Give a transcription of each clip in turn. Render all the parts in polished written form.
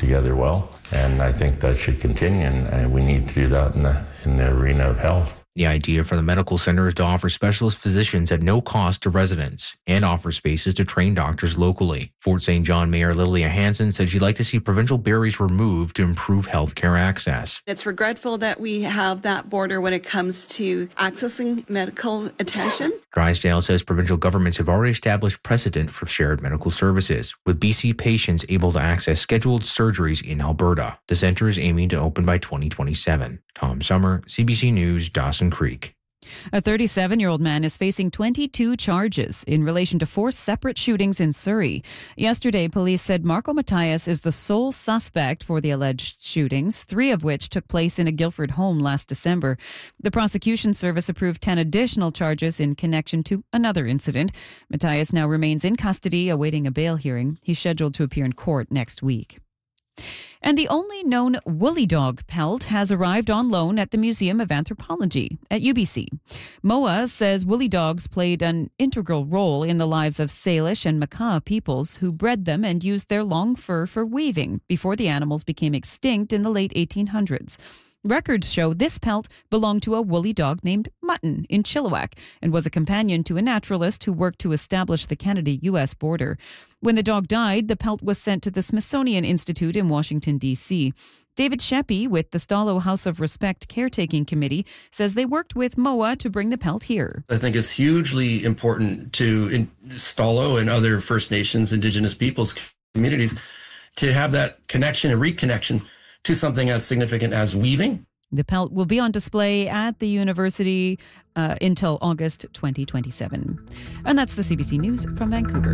together well. And I think that should continue, and we need to do that in the arena of health. The idea for the medical center is to offer specialist physicians at no cost to residents and offer spaces to train doctors locally. Fort St. John Mayor Lilia Hansen said she'd like to see provincial barriers removed to improve healthcare access. It's regretful that we have that border when it comes to accessing medical attention. Drysdale says provincial governments have already established precedent for shared medical services, with BC patients able to access scheduled surgeries in Alberta. The center is aiming to open by 2027. Tom Summer, CBC News, Dawson Creek. A 37-year-old man is facing 22 charges in relation to 4 separate shootings in Surrey. Yesterday, police said Marco Matias is the sole suspect for the alleged shootings, 3 of which took place in a Guildford home last December. The prosecution service approved 10 additional charges in connection to another incident. Matias now remains in custody awaiting a bail hearing. He's scheduled to appear in court next week. And the only known woolly dog pelt has arrived on loan at the Museum of Anthropology at UBC. MOA says woolly dogs played an integral role in the lives of Salish and Makah peoples who bred them and used their long fur for weaving before the animals became extinct in the late 1800s. Records show this pelt belonged to a woolly dog named Mutton in Chilliwack and was a companion to a naturalist who worked to establish the Canada-U.S. border. When the dog died, the pelt was sent to the Smithsonian Institute in Washington, D.C. David Sheppy with the Stalo House of Respect Caretaking Committee says they worked with MOA to bring the pelt here. I think it's hugely important to Stalo and other First Nations, Indigenous peoples, communities to have that connection and reconnection to something as significant as weaving. The pelt will be on display at the university until August 2027. And that's the CBC News from Vancouver.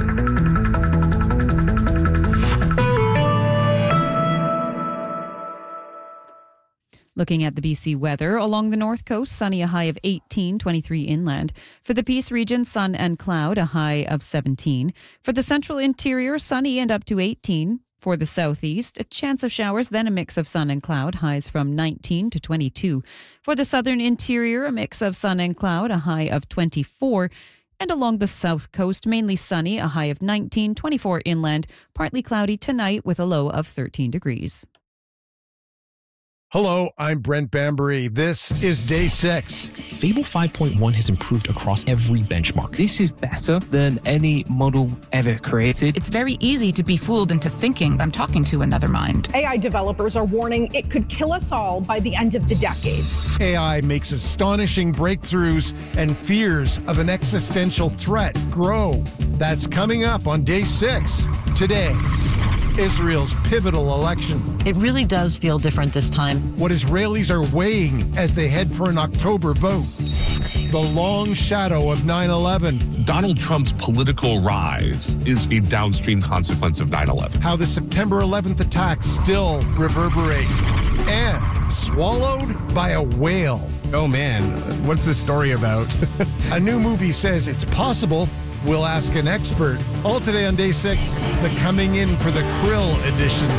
Looking at the BC weather, along the north coast, sunny, a high of 18, 23 inland. For the Peace region, sun and cloud, a high of 17. For the central interior, sunny and up to 18. For the southeast, a chance of showers, then a mix of sun and cloud, highs from 19 to 22. For the southern interior, a mix of sun and cloud, a high of 24. And along the south coast, mainly sunny, a high of 19, 24 inland, partly cloudy tonight with a low of 13 degrees. Hello, I'm Brent Bambury. This is Day 6. Fable 5.1 has improved across every benchmark. This is better than any model ever created. It's very easy to be fooled into thinking I'm talking to another mind. AI developers are warning it could kill us all by the end of the decade. AI makes astonishing breakthroughs and fears of an existential threat grow. That's coming up on Day 6. Today, Israel's pivotal election. It really does feel different this time. What Israelis are weighing as they head for an October vote. The long shadow of 9/11. Donald Trump's political rise is a downstream consequence of 9/11. How the September 11th attacks still reverberate. And swallowed by a whale. Oh man, what's this story about? A new movie says it's possible. We'll ask an expert. All today on Day 6, the Coming In for the Krill edition.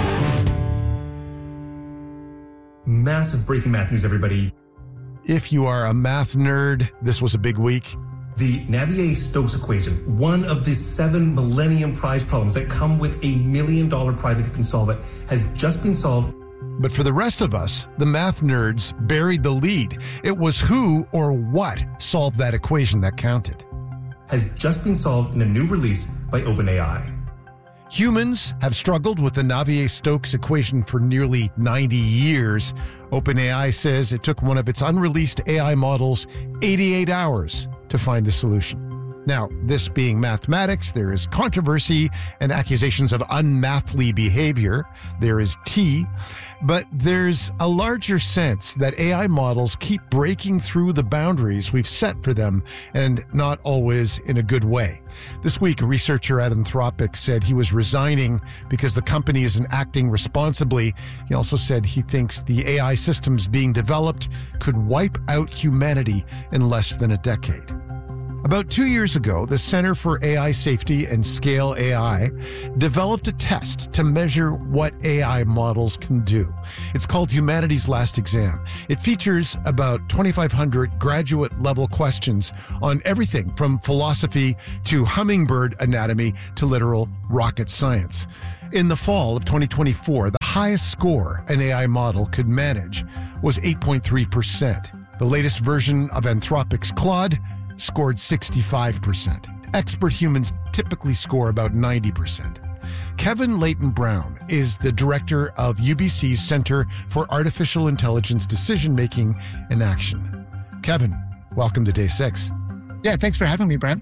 Massive breaking math news, everybody. If you are a math nerd, this was a big week. The Navier-Stokes equation, one of the 7 Millennium Prize problems that come with $1 million prize if you can solve it, has just been solved. But for the rest of us, the math nerds buried the lead. It was who or what solved that equation that counted. Has just been solved in a new release by OpenAI. Humans have struggled with the Navier-Stokes equation for nearly 90 years. OpenAI says it took one of its unreleased AI models 88 hours to find the solution. Now, this being mathematics, there is controversy and accusations of unmathly behavior. There is T, but there's a larger sense that AI models keep breaking through the boundaries we've set for them, and not always in a good way. This week, a researcher at Anthropic said he was resigning because the company isn't acting responsibly. He also said he thinks the AI systems being developed could wipe out humanity in less than a decade. About 2 years ago, the Center for AI Safety and Scale AI developed a test to measure what AI models can do. It's called Humanity's Last Exam. It features about 2,500 graduate-level questions on everything from philosophy to hummingbird anatomy to literal rocket science. In the fall of 2024, the highest score an AI model could manage was 8.3%. The latest version of Anthropic's Claude scored 65%. Expert humans typically score about 90%. Kevin Leighton Brown is the director of UBC's Center for Artificial Intelligence Decision-Making and Action. Kevin, welcome to Day 6. Yeah, thanks for having me, Brent.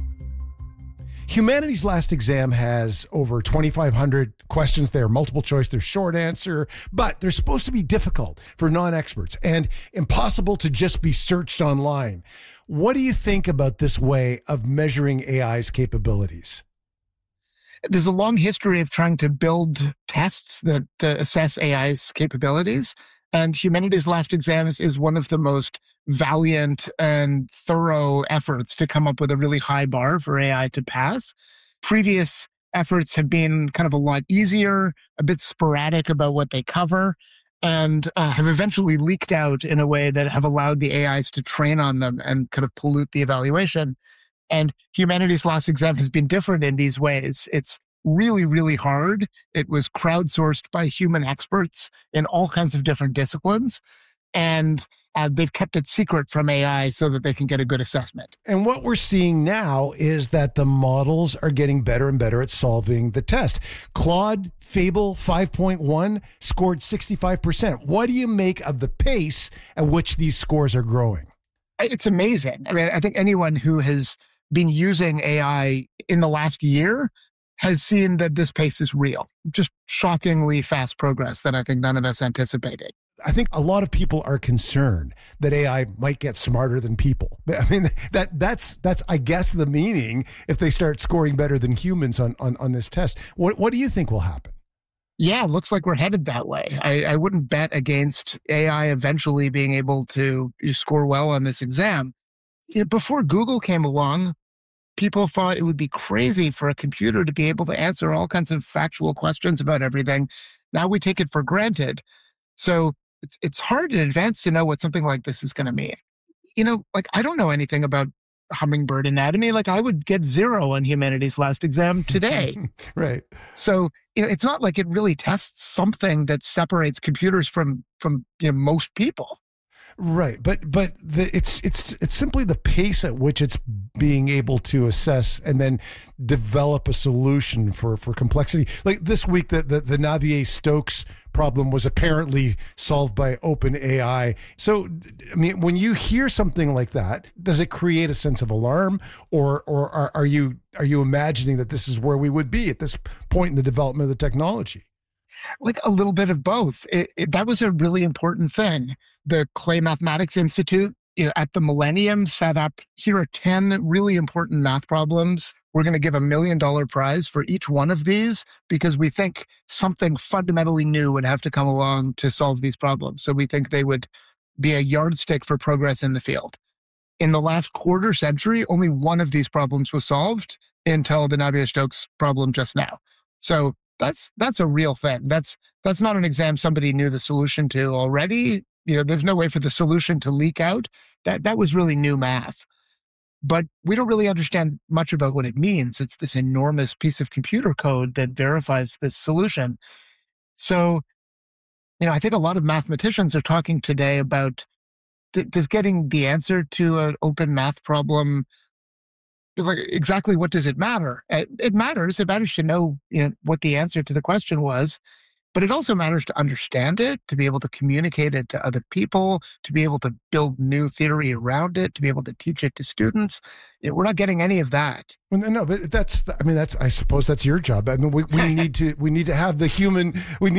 Humanity's Last Exam has over 2,500 questions. They're multiple choice, they're short answer, but they're supposed to be difficult for non-experts and impossible to just be searched online. What do you think about this way of measuring AI's capabilities? There's a long history of trying to build tests that assess AI's capabilities, and Humanity's Last Exams is one of the most valiant and thorough efforts to come up with a really high bar for AI to pass. Previous efforts have been kind of a lot easier, a bit sporadic about what they cover, and have eventually leaked out in a way that have allowed the AIs to train on them and kind of pollute the evaluation. And Humanity's Last Exam has been different in these ways. It's really, really hard. It was crowdsourced by human experts in all kinds of different disciplines. And they've kept it secret from AI so that they can get a good assessment. And what we're seeing now is that the models are getting better and better at solving the test. Claude Fable 5.1 scored 65%. What do you make of the pace at which these scores are growing? It's amazing. I mean, I think anyone who has been using AI in the last year has seen that this pace is real. Just shockingly fast progress that I think none of us anticipated. I think a lot of people are concerned that AI might get smarter than people. I mean, that's I guess the meaning if they start scoring better than humans on this test. What do you think will happen? Yeah, it looks like we're headed that way. I wouldn't bet against AI eventually being able to score well on this exam. Before Google came along, people thought it would be crazy for a computer to be able to answer all kinds of factual questions about everything. Now we take it for granted. So it's hard in advance to know what something like this is going to mean. I don't know anything about hummingbird anatomy. Like, I would get 0 on Humanity's Last Exam today. Right. So, it's not like it really tests something that separates computers from most people. Right, but it's simply the pace at which it's being able to assess and then develop a solution for complexity. Like this week, the Navier-Stokes problem was apparently solved by OpenAI. So, I mean, when you hear something like that, does it create a sense of alarm, or are you imagining that this is where we would be at this point in the development of the technology? Like a little bit of both. That was a really important thing. The Clay Mathematics Institute, at the Millennium set up, here are 10 really important math problems. We're going to give $1 million prize for each one of these because we think something fundamentally new would have to come along to solve these problems. So we think they would be a yardstick for progress in the field. In the last quarter century, only one of these problems was solved until the Navier-Stokes problem just now. So that's a real thing. That's not an exam somebody knew the solution to already. There's no way for the solution to leak out. That was really new math. But we don't really understand much about what it means. It's this enormous piece of computer code that verifies this solution. So, I think a lot of mathematicians are talking today about does getting the answer to an open math problem, like, exactly what does it matter? It matters. It matters to know, what the answer to the question was. But it also matters to understand it, to be able to communicate it to other people, to be able to build new theory around it, to be able to teach it to students. We're not getting any of that. Well, no, but I suppose that's your job. I mean, we need to have the human,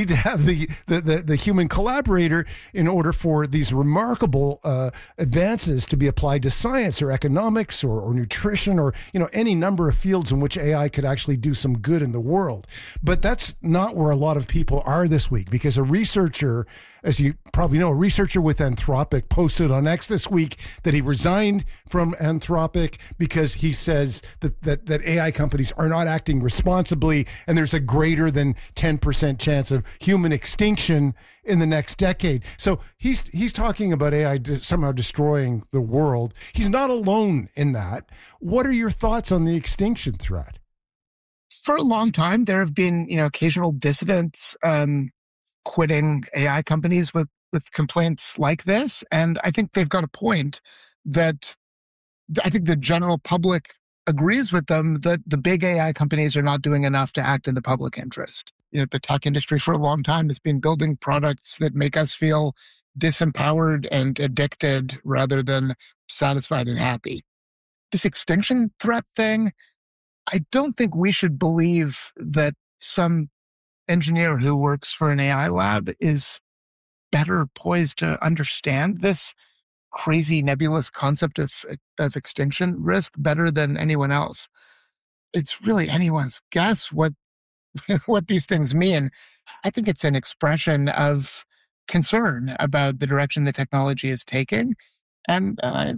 the human collaborator in order for these remarkable advances to be applied to science or economics or nutrition or, any number of fields in which AI could actually do some good in the world. But that's not where a lot of people are this week, because a researcher, as you probably know, a researcher with Anthropic posted on X this week that he resigned from Anthropic because he says that AI companies are not acting responsibly and there's a greater than 10% chance of human extinction in the next decade. So he's talking about AI somehow destroying the world. He's not alone in that. What are your thoughts on the extinction threat? For a long time, there have been, occasional dissidents quitting AI companies with complaints like this. And I think they've got a point that I think the general public agrees with them that the big AI companies are not doing enough to act in the public interest. The tech industry for a long time has been building products that make us feel disempowered and addicted rather than satisfied and happy. This extinction threat thing, I don't think we should believe that some engineer who works for an AI lab is better poised to understand this crazy nebulous concept of extinction risk better than anyone else. It's really anyone's guess what these things mean. I think it's an expression of concern about the direction the technology is taking. And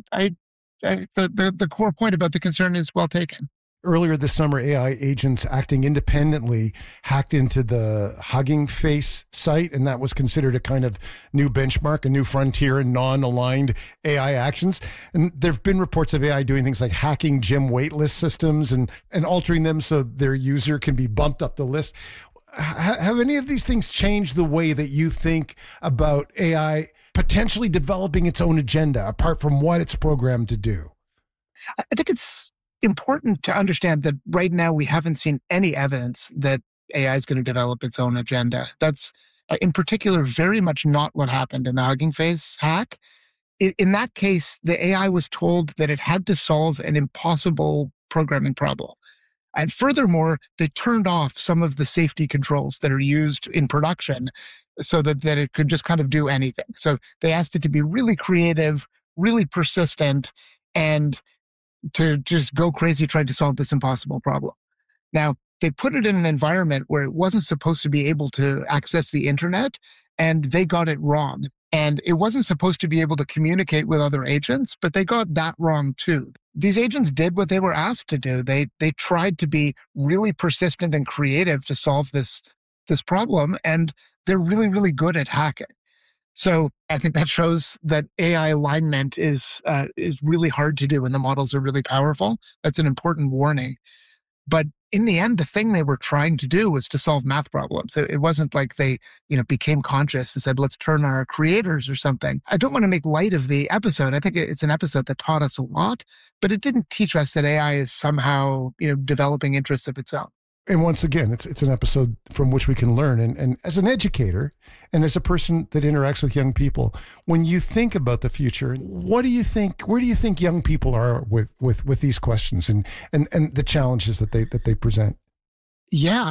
the core point about the concern is well taken. Earlier this summer, AI agents acting independently hacked into the Hugging Face site, and that was considered a kind of new benchmark, a new frontier in non-aligned AI actions. And there have been reports of AI doing things like hacking gym waitlist systems and altering them so their user can be bumped up the list. Have any of these things changed the way that you think about AI potentially developing its own agenda, apart from what it's programmed to do? I think it's important to understand that right now we haven't seen any evidence that AI is going to develop its own agenda. That's, in particular, very much not what happened in the Hugging Face hack. In that case, the AI was told that it had to solve an impossible programming problem. And furthermore, they turned off some of the safety controls that are used in production so that it could just kind of do anything. So they asked it to be really creative, really persistent, and to just go crazy trying to solve this impossible problem. Now, they put it in an environment where it wasn't supposed to be able to access the internet, and they got it wrong. And it wasn't supposed to be able to communicate with other agents, but they got that wrong too. These agents did what they were asked to do. They tried to be really persistent and creative to solve this problem, and they're really, really good at hacking. So I think that shows that AI alignment is really hard to do, and the models are really powerful. That's an important warning. But in the end, the thing they were trying to do was to solve math problems. It wasn't like they, became conscious and said, let's turn our creators or something. I don't want to make light of the episode. I think it's an episode that taught us a lot, but it didn't teach us that AI is somehow, developing interests of its own. And once again, it's an episode from which we can learn. And as an educator and as a person that interacts with young people, when you think about the future, where do you think young people are with these questions and the challenges that they present? Yeah,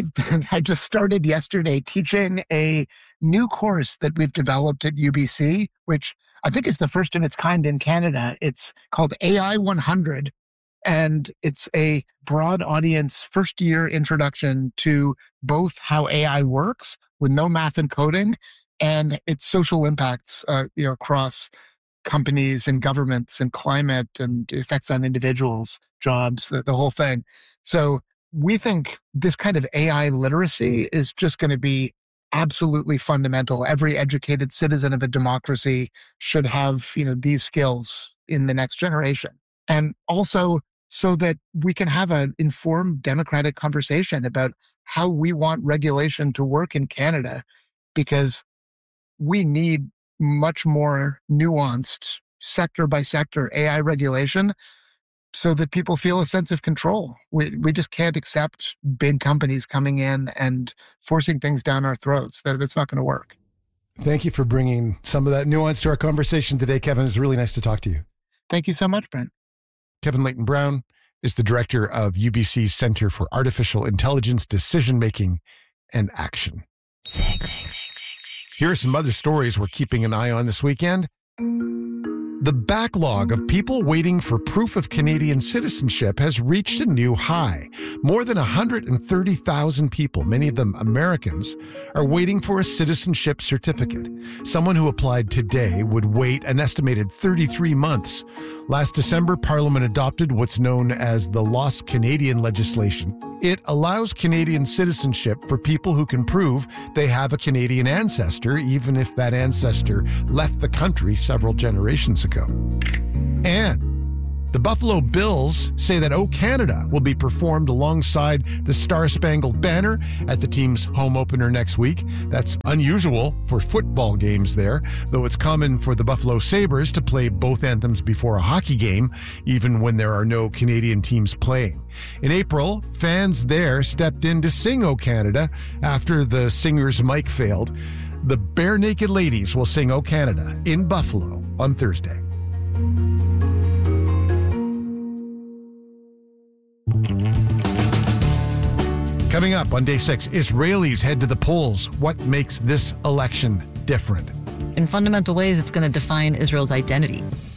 I just started yesterday teaching a new course that we've developed at UBC, which I think is the first of its kind in Canada. It's called AI 100. And it's a broad audience first-year introduction to both how AI works with no math and coding and its social impacts, across companies and governments and climate and effects on individuals, jobs, the whole thing. So we think this kind of AI literacy is just going to be absolutely fundamental. Every educated citizen of a democracy should have, these skills in the next generation. And also, so that we can have an informed democratic conversation about how we want regulation to work in Canada, because we need much more nuanced sector by sector AI regulation so that people feel a sense of control. We just can't accept big companies coming in and forcing things down our throats. That's not going to work. Thank you for bringing some of that nuance to our conversation today, Kevin. It's really nice to talk to you. Thank you so much, Brent. Kevin Layton-Brown is the director of UBC's Center for Artificial Intelligence, Decision-Making, and Action. Here are some other stories we're keeping an eye on this weekend. The backlog of people waiting for proof of Canadian citizenship has reached a new high. More than 130,000 people, many of them Americans, are waiting for a citizenship certificate. Someone who applied today would wait an estimated 33 months. Last December, Parliament adopted what's known as the Lost Canadian legislation. It allows Canadian citizenship for people who can prove they have a Canadian ancestor, even if that ancestor left the country several generations ago. And The Buffalo Bills say that "O Canada" will be performed alongside the Star-Spangled Banner at the team's home opener next week. That's unusual for football games there, though it's common for the Buffalo Sabres to play both anthems before a hockey game, even when there are no Canadian teams playing. In April, fans there stepped in to sing "O Canada" after the singer's mic failed. The Bare Naked Ladies will sing "O Canada" in Buffalo on Thursday. Coming up on day 6, Israelis head to the polls. What makes this election different? In fundamental ways, it's going to define Israel's identity.